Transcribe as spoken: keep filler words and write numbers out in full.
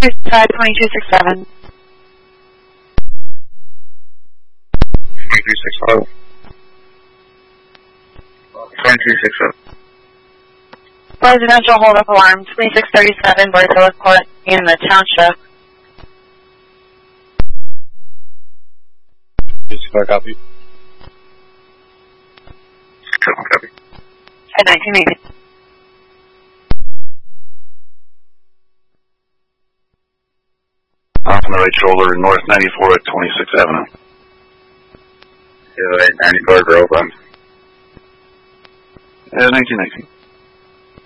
Side twenty-two sixty-seven. twenty-three sixty-five. twenty-three sixty-seven. Residential hold-up alarm, twenty-six thirty-seven, Bartola Court in the township. sixty-five copy. sixty-seven copy. At nineteen eighty. On the right shoulder, north ninety-four at twenty-sixth Avenue. Yeah, right, ninety-four, Grove, on. Yeah, nineteen nineteen.